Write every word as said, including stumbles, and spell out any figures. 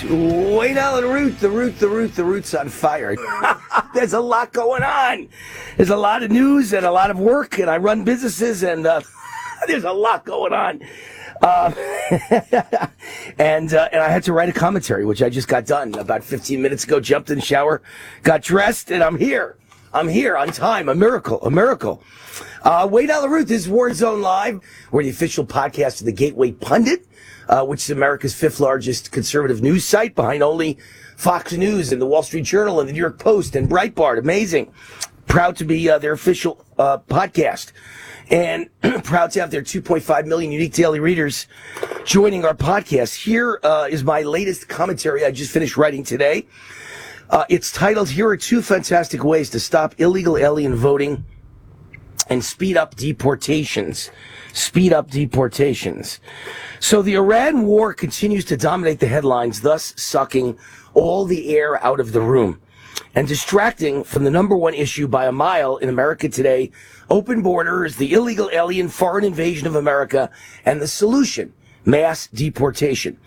Way down the root, the root, the root, the root's on fire. There's a lot going on. There's a lot of news and a lot of work, and I run businesses, and uh, there's a lot going on. Uh, and uh, and I had to write a commentary, which I just got done about fifteen minutes ago. Jumped in the shower, got dressed, and I'm here. I'm here on time. A miracle. A miracle. Uh, way down the root, this is War Zone Live. We're the official podcast of the Gateway Pundit, uh, which is America's fifth largest conservative news site, behind only Fox News and the Wall Street Journal and the New York Post and Breitbart. Amazing. Proud to be uh, their official uh, podcast. And proud to have their two point five million unique daily readers joining our podcast. Here uh, is my latest commentary I just finished writing today. Uh, it's titled, "Here are two fantastic ways to stop illegal alien voting and speed up deportations." Speed up deportations. So the Iran war continues to dominate the headlines, thus sucking all the air out of the room and distracting from the number one issue by a mile in America today: open borders, the illegal alien foreign invasion of America, and the solution: mass deportation.